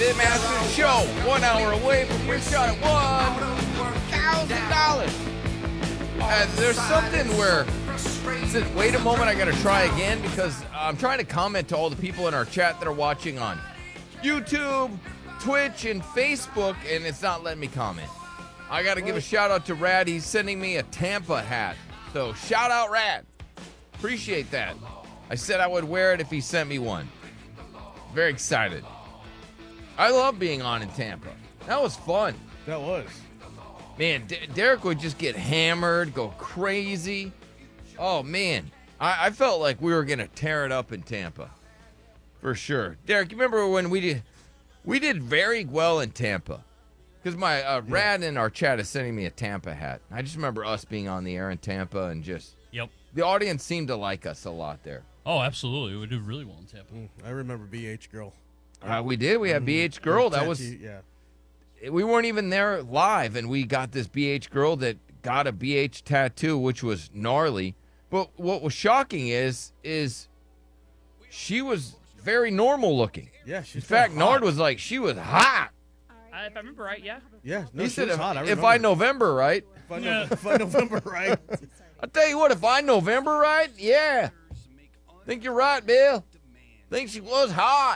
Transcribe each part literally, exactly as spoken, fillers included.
Tim Aston Show, one hour away from your shot at one thousand dollars. Uh, there's something where, said, wait a moment, I got to try again because I'm trying to comment to all the people in our chat that are watching on YouTube, Twitch, and Facebook, and it's not letting me comment. I got to give a shout out to Rad. He's sending me a Tampa hat. So shout out Rad. Appreciate that. I said I would wear it if he sent me one. Very excited. I love being on in Tampa. That was fun. That was. Man, D- Derek would just get hammered, go crazy. Oh, man. I, I felt like we were going to tear it up in Tampa. For sure. Derek, you remember when we did, we did very well in Tampa? Because my uh, yeah. Rad in our chat is sending me a Tampa hat. I just remember us being on the air in Tampa and just... Yep. The audience seemed to like us a lot there. Oh, absolutely. We did really well in Tampa. Mm, I remember B H Girl. Uh, we did. We had B H Girl. That was... Yeah. We weren't even there live, and we got this B H Girl that got a B H tattoo, which was gnarly. But what was shocking is, is she was very normal looking. Yeah, she's In fact, hot. Nard was like, she was hot. Uh, if I remember right, yeah. Yeah, no, he she said, was if, hot. I if remember. I November right. If I, know, Yeah. if I November right. I'll tell you what, if I November right, yeah. Think you're right, Bill. Think she was hot.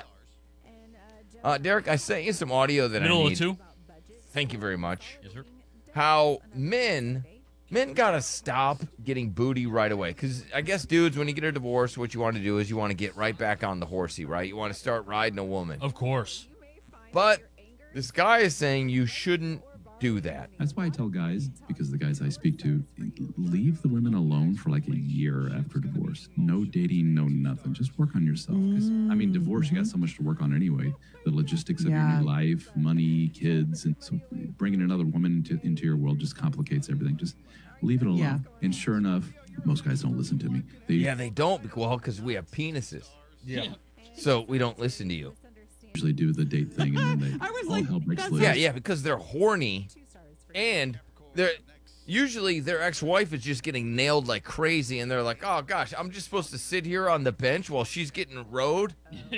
Uh, Derek, I sent you some audio that Middle I of need. two. Thank you very much. Yes, sir. How men men gotta stop getting booty right away, because I guess dudes, when you get a divorce, what you want to do is you want to get right back on the horsey, right? You want to start riding a woman. Of course. But this guy is saying you shouldn't do that. That's why I tell guys, because the guys I speak to, leave the women alone for like a year after divorce. No dating, no nothing. Just work on yourself. Because I mean, divorce, you got so much to work on anyway. The logistics of Yeah. your new life, money, kids, and so bringing another woman into into your world just complicates everything. Just leave it alone. Yeah. And sure enough, most guys don't listen to me. They Yeah, they don't, because, well, because we have penises. Yeah. So we don't listen to you. usually do the date thing, and then they I was all like, hell breaks that's- loose. Yeah, yeah, because they're horny, and they're usually their ex-wife is just getting nailed like crazy, and they're like, "Oh gosh, I'm just supposed to sit here on the bench while she's getting rode,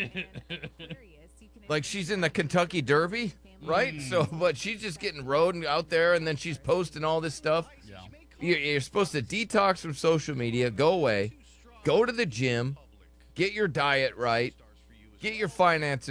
like she's in the Kentucky Derby, right?" So, but she's just getting rode and out there, and then she's posting all this stuff. Yeah. You're, you're supposed to detox from social media, go away, go to the gym, get your diet right, get your finances